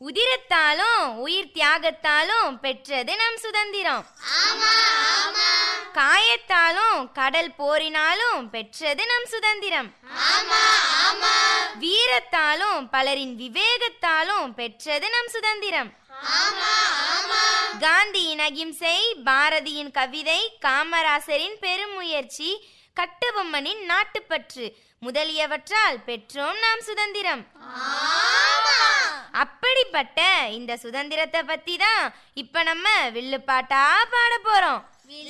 உதிரத்தாலும் உயிர் தியாகத்தாலும் பெற்றது நம் சுதந்திரம். காயத்தாலும் கடல் போரினாலும் பெற்றது நம் சுதந்திரம். வீரத்தாலும் பலரின் விவேகத்தாலும் பெற்றது நம் சுதந்திரம். காந்தியின் அகிம்சை, பாரதியின் கவிதை, காமராசரின் பெருமுயற்சி, கட்டபொம்மனின் நாட்டுப்பற்று முதலியவற்றால் பெற்றோம் நாம் சுதந்திரம். அப்படிப்பட்ட இந்த சுதந்திரத்தை பத்தி தான் இப்ப நம்ம வில்லுப்பாட்டா பாட போறோம்.